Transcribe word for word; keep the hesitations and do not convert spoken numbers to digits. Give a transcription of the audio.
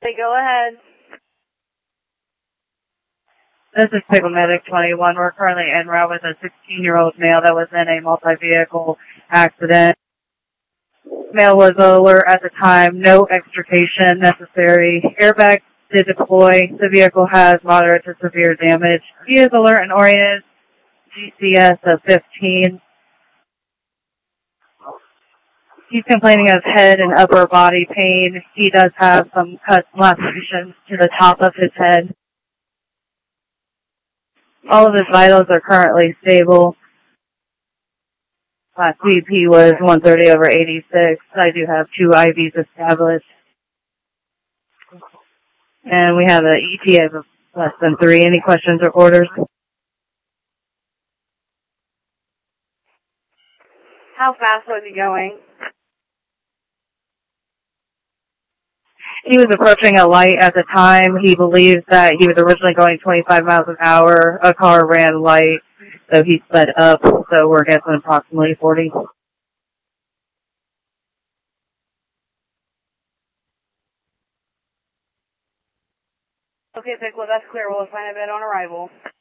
Go ahead. This is Pickle Medic twenty-one. We're currently en route with a sixteen-year-old male that was in a multi-vehicle accident. Male was alert at the time. No extrication necessary. Airbag did deploy. The vehicle has moderate to severe damage. He is alert and oriented. G C S of fifteen. He's complaining of head and upper body pain. He does have some cuts and lacerations to the top of his head. All of his vitals are currently stable. Last B P was one thirty over eighty-six. I do have two I Vs established. And we have an E T A of less than three. Any questions or orders? How fast was he going? He was approaching a light at the time. He believes that he was originally going twenty-five miles an hour. A car ran light, so he sped up. So we're guessing approximately forty. Okay, Pickle, that's clear. We'll assign a bed on arrival.